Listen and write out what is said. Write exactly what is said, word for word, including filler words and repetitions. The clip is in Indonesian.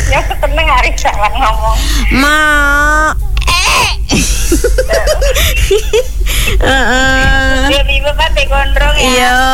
Ya seneng hari salah ngomong. Ma. Heeh. Dia bibi pate gondrong ya. Iya.